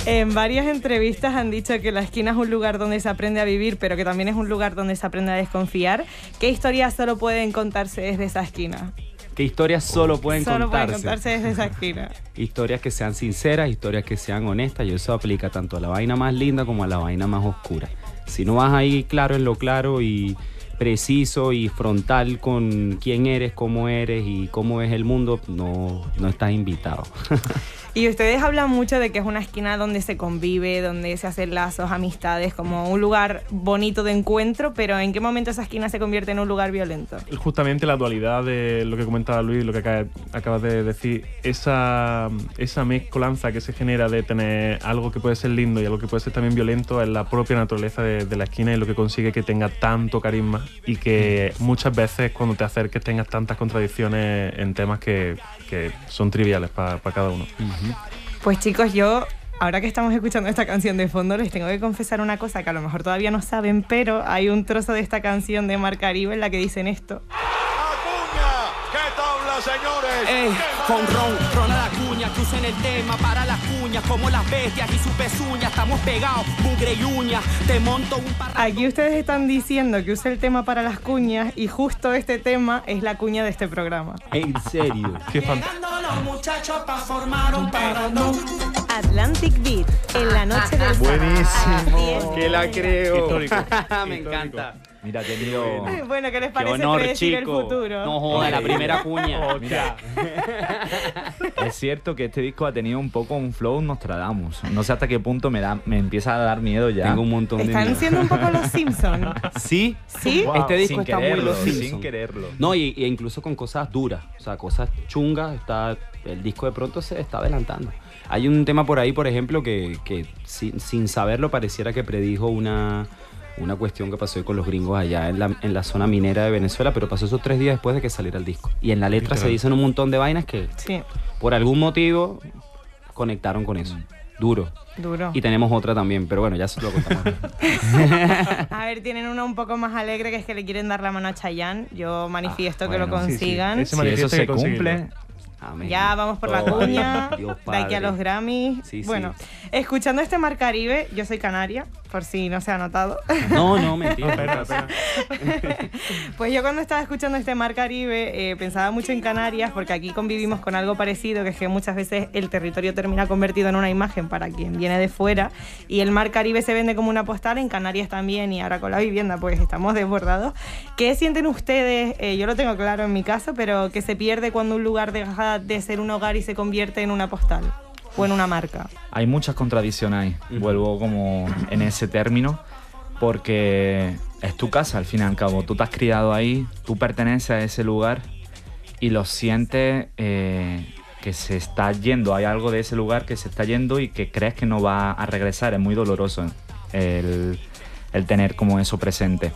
En varias entrevistas han dicho que la esquina es un lugar donde se aprende a vivir, pero que también es un lugar donde se aprende a desconfiar. ¿Qué historias solo pueden contarse desde esa esquina? ¿Qué historias solo pueden Solo contarse? pueden contarse desde esa esquina. Historias que sean sinceras, historias que sean honestas, y eso aplica tanto a la vaina más linda como a la vaina más oscura. Si no vas ahí claro en lo claro y preciso y frontal con quién eres, cómo eres y cómo es el mundo, no estás invitado. Y ustedes hablan mucho de que es una esquina donde se convive, donde se hacen lazos, amistades, como un lugar bonito de encuentro, pero ¿en qué momento esa esquina se convierte en un lugar violento? Justamente la dualidad de lo que comentaba Luis, lo que acabas de decir, esa mezcolanza que se genera de tener algo que puede ser lindo y algo que puede ser también violento es la propia naturaleza de la esquina y lo que consigue que tenga tanto carisma y que muchas veces cuando te acerques tengas tantas contradicciones en temas que son triviales para cada uno. Pues chicos, yo, ahora que estamos escuchando esta canción de fondo, les tengo que confesar una cosa que a lo mejor todavía no saben, pero hay un trozo de esta canción de Mar Caribe en la que dicen esto. ¡Acuña! ¿Qué tabla, señores? Ron a la cuña, que usen el tema para las cuñas, como las bestias y su pezuña, estamos pegados, mugre y uña, te monto un parrando. Aquí ustedes están diciendo que use el tema para las cuñas y justo este tema es la cuña de este programa. ¿En serio? Qué fantástico. Llegando los muchachos pa' formar un parrandón. Atlantic Beat, en la noche del Buenísimo. Que la creo. Histórico. Me encanta. Mira, he tenido... Bueno, ¿qué les Qué parece honor, predecir chico. el futuro? No joda, la primera cuña. Mira. Es cierto que este disco ha tenido un poco un flow Nostradamus. No sé hasta qué punto me empieza a dar miedo ya. Tengo un montón de Están miedo. siendo un poco los Simpsons. Sí, ¿Sí? Wow. este disco Sin está muy quererlo, los Simpsons. sin quererlo. No, y incluso con cosas duras, o sea, cosas chungas, el disco de pronto se está adelantando. Hay un tema por ahí, por ejemplo, que sin saberlo pareciera que predijo una cuestión que pasó con los gringos allá en la zona minera de Venezuela, pero pasó esos 3 días después de que saliera el disco. Y en la letra se dicen un montón de vainas que Sí, por algún motivo conectaron con eso. Duro. duro. Y tenemos otra también, pero bueno, ya se lo contamos. A ver, tienen una un poco más alegre, que es que le quieren dar la mano a Chayanne. Yo manifiesto que lo bueno, sí, sí. consigan. Ese Si eso manifiesto se que conseguí cumple, Amén. Ya vamos por la Todavía. cuña, Dios de aquí a Padre. los Grammys. Sí, sí. Bueno, escuchando este Mar Caribe, yo soy canaria, por si no se ha notado. No, mentira. Espera. Pues yo cuando estaba escuchando este Mar Caribe pensaba mucho en Canarias, porque aquí convivimos con algo parecido, que es que muchas veces el territorio termina convertido en una imagen para quien viene de fuera, y el Mar Caribe se vende como una postal, en Canarias también, y ahora con la vivienda pues estamos desbordados. ¿Qué sienten ustedes? Yo lo tengo claro en mi caso, pero que se pierde cuando un lugar deja de ser un hogar y se convierte en una postal o en una marca. hay muchas contradicciones ahí. Vuelvo como en ese término, porque es tu casa al fin y al cabo. Tú te has criado ahí, tú perteneces a ese lugar y lo sientes que se está yendo. Hay algo de ese lugar que se está yendo y que crees que no va a regresar. Es muy doloroso el tener como eso presente.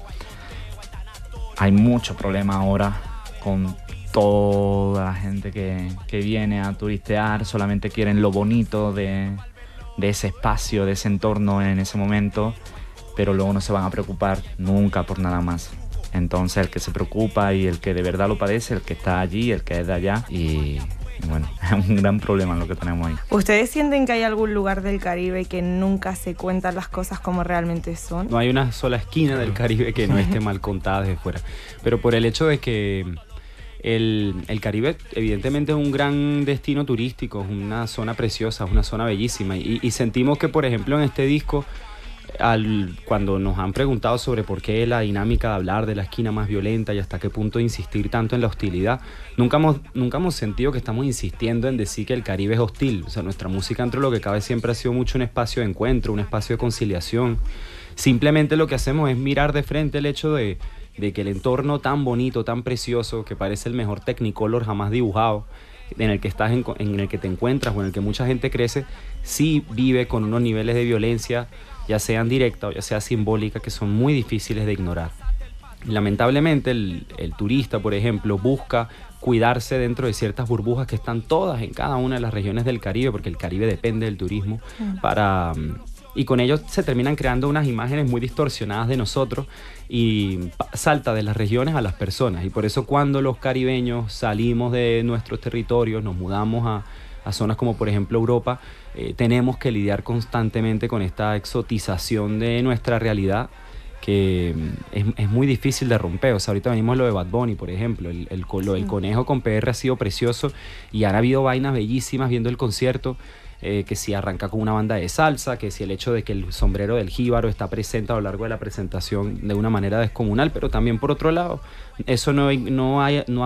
Hay mucho problema ahora con toda la gente que viene a turistear, solamente quieren lo bonito de ese espacio, de ese entorno en ese momento, pero luego no se van a preocupar nunca por nada más. Entonces el que se preocupa y el que de verdad lo padece, el que está allí, el que es de allá, y bueno, es un gran problema lo que tenemos ahí. ¿Ustedes sienten que hay algún lugar del Caribe que nunca se cuentan las cosas como realmente son? No hay una sola esquina del Caribe que no esté mal contada desde fuera. Pero por el hecho de que el Caribe evidentemente es un gran destino turístico, es una zona preciosa, es una zona bellísima. Y sentimos que, por ejemplo, en este disco, cuando nos han preguntado sobre por qué la dinámica de hablar de la esquina más violenta y hasta qué punto insistir tanto en la hostilidad, nunca hemos sentido que estamos insistiendo en decir que el Caribe es hostil. O sea, nuestra música, entre lo que cabe, siempre ha sido mucho un espacio de encuentro, un espacio de conciliación. Simplemente lo que hacemos es mirar de frente el hecho de que el entorno tan bonito, tan precioso, que parece el mejor Technicolor jamás dibujado, en el que estás en el que te encuentras o en el que mucha gente crece, sí vive con unos niveles de violencia, ya sean directa o ya sea simbólica, que son muy difíciles de ignorar. Y lamentablemente el turista, por ejemplo, busca cuidarse dentro de ciertas burbujas que están todas en cada una de las regiones del Caribe, porque el Caribe depende del turismo, y con ello se terminan creando unas imágenes muy distorsionadas de nosotros y salta de las regiones a las personas. Y por eso cuando los caribeños salimos de nuestros territorios, nos mudamos a zonas como por ejemplo Europa, tenemos que lidiar constantemente con esta exotización de nuestra realidad que es muy difícil de romper. O sea, ahorita venimos lo de Bad Bunny, por ejemplo, lo del conejo con PR ha sido precioso y han habido vainas bellísimas viendo el concierto, que si arranca con una banda de salsa, que si el hecho de que el sombrero del jíbaro está presente a lo largo de la presentación de una manera descomunal, pero también por otro lado, eso no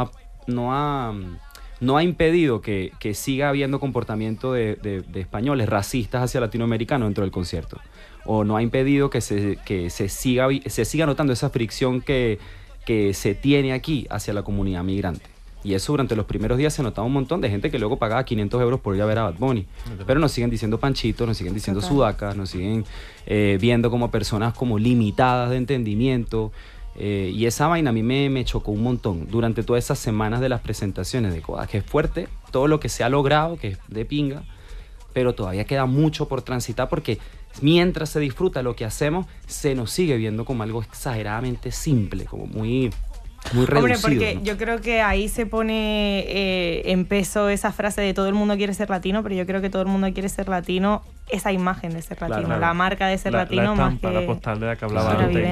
ha impedido que siga habiendo comportamiento de españoles racistas hacia latinoamericanos dentro del concierto, o no ha impedido que se siga notando esa fricción que se tiene aquí hacia la comunidad migrante. Y eso durante los primeros días se notaba un montón de gente que luego pagaba 500 euros por ir a ver a Bad Bunny. Pero nos siguen diciendo panchitos, nos siguen diciendo sudacas, nos siguen viendo como personas como limitadas de entendimiento. Y esa vaina a mí me chocó un montón durante todas esas semanas de las presentaciones de Coda, que es fuerte todo lo que se ha logrado, que es de pinga, pero todavía queda mucho por transitar porque mientras se disfruta lo que hacemos, se nos sigue viendo como algo exageradamente simple, como muy reducido. Hombre, porque ¿no? yo creo que ahí se pone en peso esa frase de todo el mundo quiere ser latino, pero yo creo que todo el mundo quiere ser latino, esa imagen de ser latino, Claro. la marca de ser latino, la más estampa, que la postal de la que hablaba la antes.